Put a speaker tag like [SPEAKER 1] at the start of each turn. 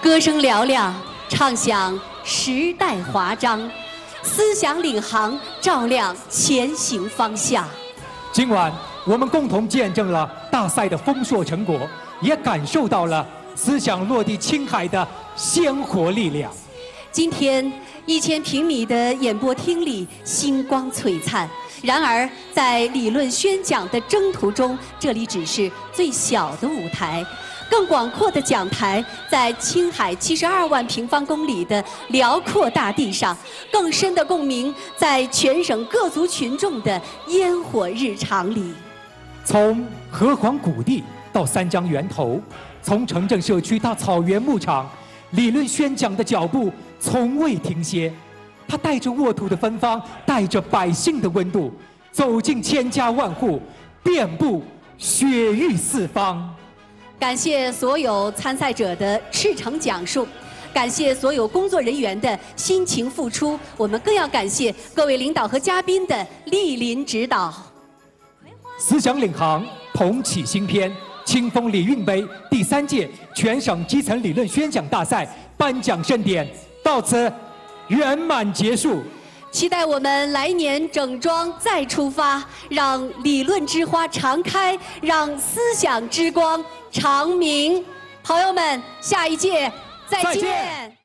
[SPEAKER 1] 歌声嘹亮，唱响时代华章，思想领航，照亮前行方向。
[SPEAKER 2] 今晚我们共同见证了大赛的丰硕成果，也感受到了思想落地青海的鲜活力量。
[SPEAKER 1] 今天1000平米的演播厅里星光璀璨，然而在理论宣讲的征途中，这里只是最小的舞台。更广阔的讲台，在青海72万平方公里的辽阔大地上；更深的共鸣，在全省各族群众的烟火日常里。
[SPEAKER 2] 从河湟谷地到三江源头，从城镇社区到草原牧场，理论宣讲的脚步从未停歇。他带着沃土的芬芳，带着百姓的温度，走进千家万户，遍布雪域四方。
[SPEAKER 1] 感谢所有参赛者的赤诚讲述，感谢所有工作人员的辛勤付出，我们更要感谢各位领导和嘉宾的莅临指导。
[SPEAKER 2] 思想领航，同启新篇，清风礼运杯第3届全省基层理论宣讲大赛颁奖盛典到此圆满结束。
[SPEAKER 1] 期待我们来年整装再出发，让理论之花常开，让思想之光长明。朋友们，下一届再见。